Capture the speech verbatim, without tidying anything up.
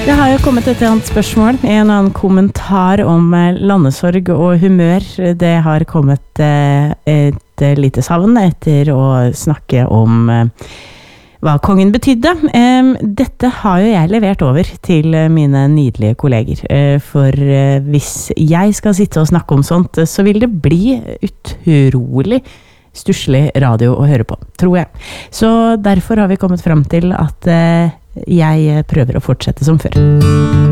Det har jo kommet et annet spørsmål, en annen kommentar om landesorg og humør. Det har kommet et lite savn etter å snakke om hva kongen betydde. Dette har jo jeg levert over til mine nydelige kolleger. For hvis jeg skal sitte og snakke om sånt, så vil det bli utrolig stusslig radio å høre på, tror jeg. Så derfor har vi kommet frem til at jeg prøver å fortsette som før.